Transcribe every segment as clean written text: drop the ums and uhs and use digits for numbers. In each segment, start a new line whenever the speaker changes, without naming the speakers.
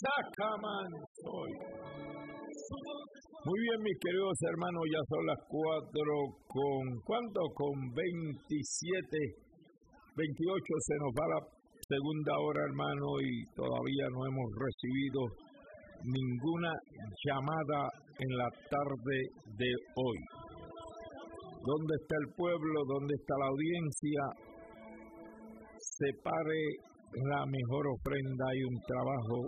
Sacaman soy. Muy bien, mis queridos hermanos, ya son las 4 con, ¿cuánto? Con 27, 28 se nos va la segunda hora, hermano, y todavía no hemos recibido ninguna llamada en la tarde de hoy. ¿Dónde está el pueblo? ¿Dónde está la audiencia? Separe la mejor ofrenda. Hay un trabajo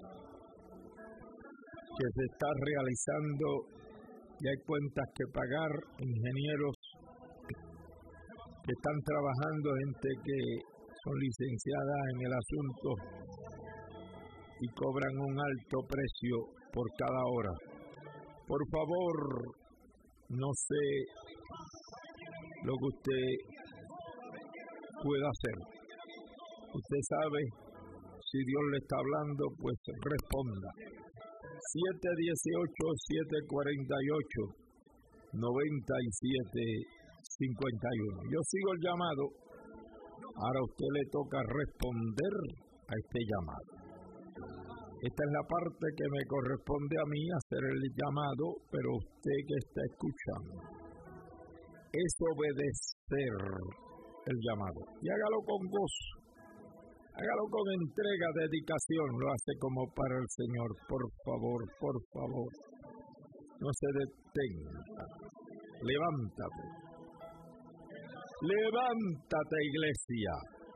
que se está realizando y hay cuentas que pagar, ingenieros que están trabajando, gente que son licenciadas en el asunto y cobran un alto precio por cada hora. Por favor, no sé lo que usted pueda hacer. Usted sabe, si Dios le está hablando, pues responda. 718-748-9751. Yo sigo el llamado. Ahora a usted le toca responder a este llamado. Esta es la parte que me corresponde a mí, hacer el llamado, pero usted que está escuchando es obedecer el llamado. Y hágalo con gozo, hágalo con entrega, dedicación, lo hace como para el Señor. Por favor, no se detenga. Levántate, iglesia.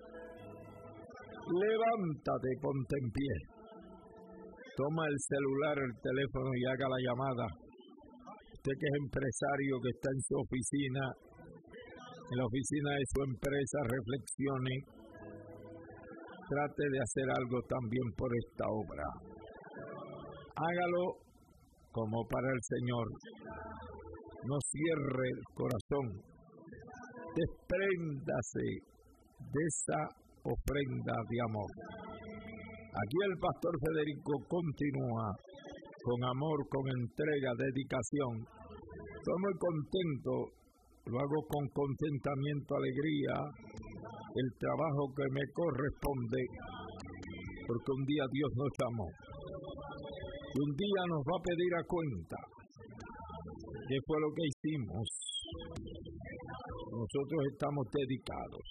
Levántate, ponte en pie. Toma el celular, el teléfono y haga la llamada. Usted que es empresario, que está en su oficina, en la oficina de su empresa, reflexione. Trate de hacer algo también por esta obra. Hágalo como para el Señor. No cierre el corazón. Despréndase de esa ofrenda de amor. Aquí el pastor Federico continúa con amor, con entrega, dedicación. Estoy muy contento, lo hago con contentamiento, alegría, el trabajo que me corresponde, porque un día Dios nos llamó y un día nos va a pedir a cuenta qué fue lo que hicimos. Nosotros estamos dedicados.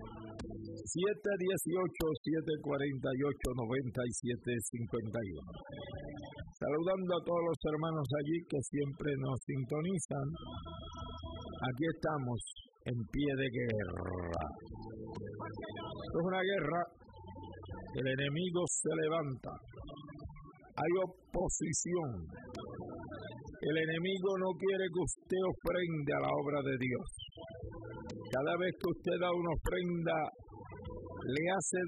718-748-9751. Saludando a todos los hermanos allí que siempre nos sintonizan. Aquí estamos en pie de guerra. Esto es una guerra. El enemigo se levanta. Hay oposición. El enemigo no quiere que usted ofrende a la obra de Dios. Cada vez que usted da una ofrenda, le hace